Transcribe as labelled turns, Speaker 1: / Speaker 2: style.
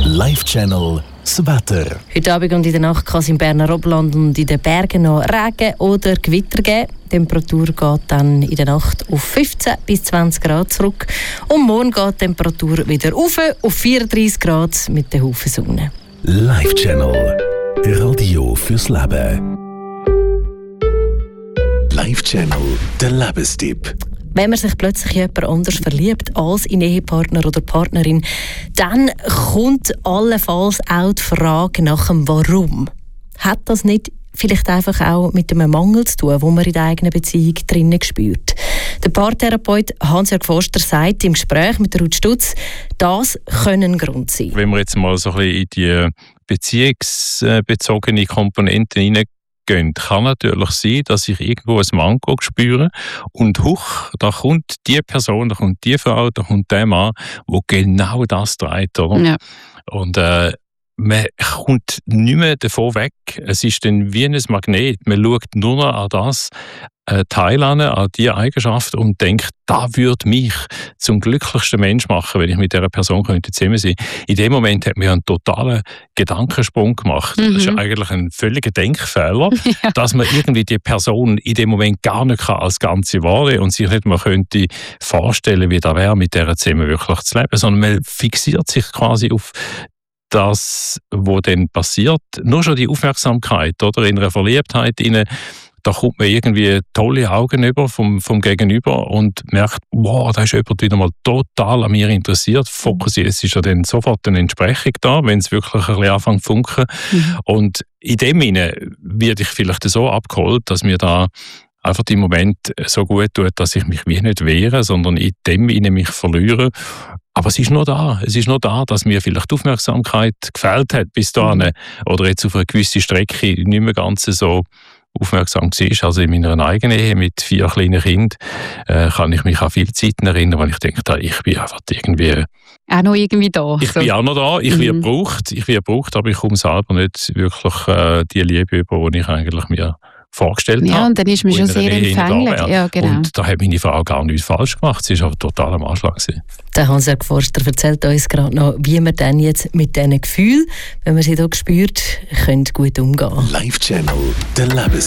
Speaker 1: Live Channel das Wetter.
Speaker 2: Heute Abend und in der Nacht kann es im Berner Oberland und in den Bergen noch Regen oder Gewitter geben. Die Temperatur geht dann in der Nacht auf 15 bis 20 Grad zurück. Und morgen geht die Temperatur wieder auf 34 Grad mit der Haufen Sonne.
Speaker 1: Live Channel. Radio fürs Leben. Live Channel, der Lebenstipp.
Speaker 2: Wenn man sich plötzlich in jemand anders verliebt als in Ehepartner oder Partnerin, dann kommt allenfalls auch die Frage nach dem Warum. Hat das nicht vielleicht einfach auch mit einem Mangel zu tun, den man in der eigenen Beziehung drinnen spürt? Der Paartherapeut Hans-Jörg Forster sagt im Gespräch mit Ruth Stutz, das können ein Grund sein.
Speaker 3: Wenn wir jetzt mal so ein bisschen in die beziehungsbezogene Komponenten hineingehen, kann natürlich sein, dass ich irgendwo ein Manko spüre und da kommt die Person, da kommt die Frau, da kommt der Mann, der genau das trägt, oder? Ja. Und man kommt nicht mehr davon weg. Es ist dann wie ein Magnet. Man schaut nur noch an das Teil an diese Eigenschaft und denkt, das würde mich zum glücklichsten Mensch machen, wenn ich mit dieser Person zusammen sein könnte. In dem Moment hat man einen totalen Gedankensprung gemacht. Das ist eigentlich ein völliger Denkfehler, dass man irgendwie die Person in dem Moment gar nicht als Ganze wahrnehmen und sich nicht mal könnte vorstellen, wie das wäre, mit dieser zusammen wirklich zu leben, sondern man fixiert sich quasi auf das, was dann passiert. Nur schon die Aufmerksamkeit, oder? In einer Verliebtheit, da kommt man irgendwie tolle Augen über vom Gegenüber und merkt, wow, da ist jemand wieder mal total an mir interessiert. Fokussiert, es ist ja dann sofort eine Entsprechung da, wenn es wirklich ein bisschen anfängt zu funken. Und in dem Sinne werde ich vielleicht so abgeholt, dass mir da einfach im Moment so gut tut, dass ich mich wie nicht wehre, sondern in dem Sinne mich verliere. Aber es ist nur da. Es ist nur da, dass mir vielleicht die Aufmerksamkeit gefehlt hat bis dahin oder jetzt auf einer gewissen Strecke nicht mehr ganz so aufmerksam war. Also in meiner eigenen Ehe mit 4 kleinen Kindern kann ich mich an viele Zeiten erinnern, weil ich denke, ich bin einfach irgendwie...
Speaker 4: Auch noch irgendwie da.
Speaker 3: Ich bin auch noch da. Ich werde gebraucht, aber ich komme selber nicht wirklich die Liebe über, die ich eigentlich mir vorgestellt habe.
Speaker 4: Ja, und dann ist man schon sehr empfänglich. Ja, genau.
Speaker 3: Und da hat meine Frau gar nichts falsch gemacht. Sie war aber total am Anschlag.
Speaker 2: Der Hans-Jörg Forster erzählt uns gerade noch, wie man dann jetzt mit diesen Gefühlen, wenn man sie hier spürt, gut umgehen können.
Speaker 1: Live Channel, der Lebenstipp.